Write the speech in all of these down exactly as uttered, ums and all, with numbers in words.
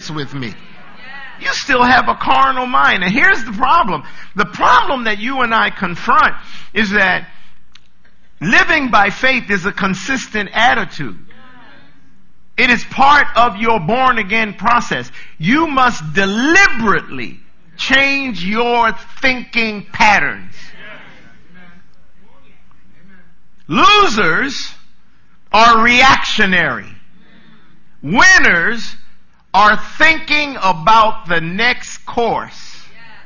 with me. You still have a carnal mind. And here's the problem. The problem that you and I confront is that living by faith is a consistent attitude. It is part of your born again process. You must deliberately change your thinking patterns. Losers are reactionary. Winners are thinking about the next course.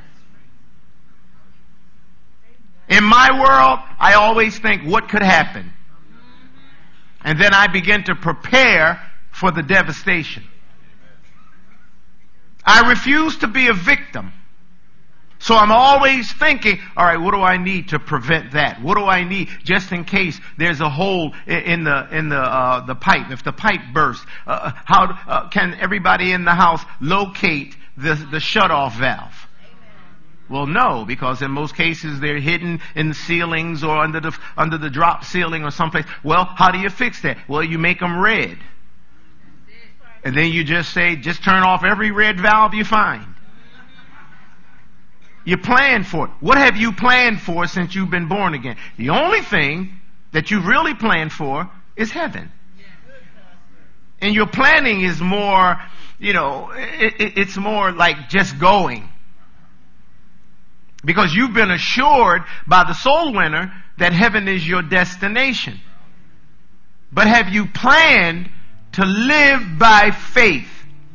In my world, I always think, what could happen? And then I begin to prepare for the devastation. I refuse to be a victim. So I'm always thinking, all right, what do I need to prevent that? What do I need just in case there's a hole in the in the uh, the pipe? If the pipe bursts, uh, how uh, can everybody in the house locate the the shutoff valve? Well, no, because in most cases they're hidden in the ceilings or under the under the drop ceiling or someplace. Well, how do you fix that? Well, you make them red, and then you just say, just turn off every red valve you find. You plan for it. What have you planned for since you've been born again? The only thing that you've really planned for is heaven. And your planning is more, you know, it, it's more like just going. Because you've been assured by the soul winner that heaven is your destination. But have you planned to live by faith?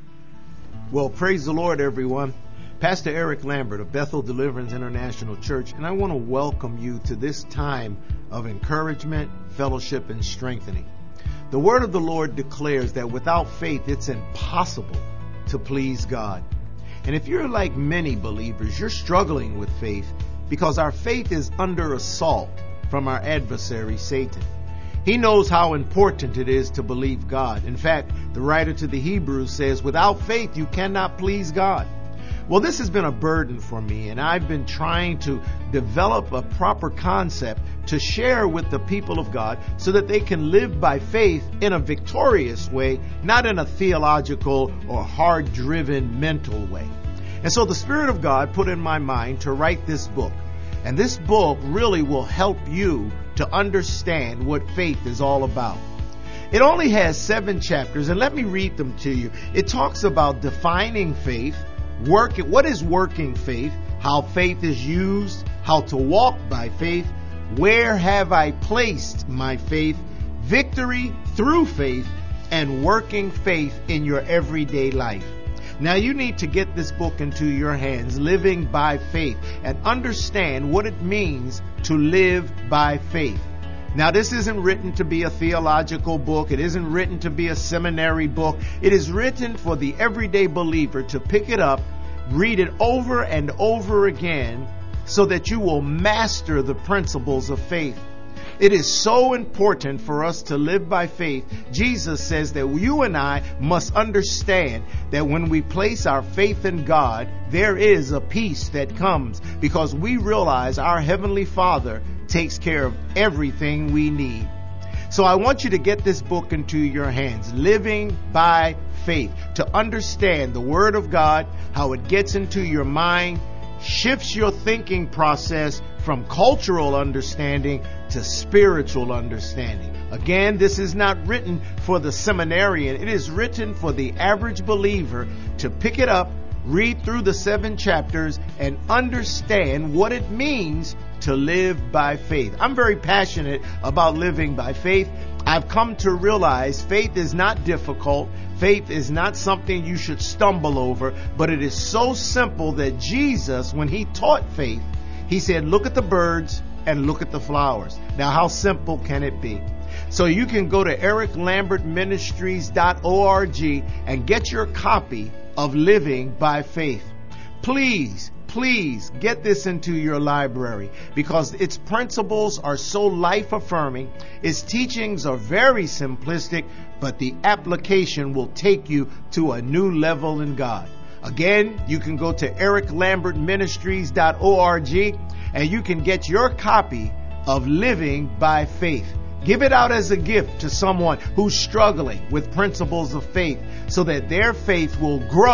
Well, praise the Lord, everyone. Pastor Eric Lambert of Bethel Deliverance International Church, and I want to welcome you to this time of encouragement, fellowship, and strengthening. The word of the Lord declares that without faith, it's impossible to please God. And if you're like many believers, you're struggling with faith because our faith is under assault from our adversary, Satan. He knows how important it is to believe God. In fact, the writer to the Hebrews says, without faith, you cannot please God. Well, this has been a burden for me, and I've been trying to develop a proper concept to share with the people of God so that they can live by faith in a victorious way, not in a theological or hard-driven mental way. And so the Spirit of God put in my mind to write this book. And this book really will help you to understand what faith is all about. It only has seven chapters, and let me read them to you. It talks about defining faith, Work, what is working faith, how faith is used, how to walk by faith, where have I placed my faith, victory through faith, and working faith in your everyday life. Now you need to get this book into your hands, Living by Faith, and understand what it means to live by faith. Now, this isn't written to be a theological book. It isn't written to be a seminary book. It is written for the everyday believer to pick it up, read it over and over again so that you will master the principles of faith. It is so important for us to live by faith. Jesus says that you and I must understand that when we place our faith in God, there is a peace that comes because we realize our Heavenly Father takes care of everything we need. So I want you to get this book into your hands, Living by Faith, to understand the Word of God, how it gets into your mind, shifts your thinking process from cultural understanding to spiritual understanding. Again, this is not written for the seminarian. It is written for the average believer to pick it up, read through the seven chapters, and understand what it means to live by faith. I'm very passionate about living by faith. I've come to realize faith is not difficult. Faith is not something you should stumble over, but it is so simple that Jesus, when he taught faith, he said, look at the birds and look at the flowers. Now, how simple can it be? So you can go to eric lambert ministries dot org and get your copy of Living by Faith. Please, please get this into your library because its principles are so life-affirming. Its teachings are very simplistic, but the application will take you to a new level in God. Again, you can go to eric lambert ministries dot org and you can get your copy of Living by Faith. Give it out as a gift to someone who's struggling with principles of faith so that their faith will grow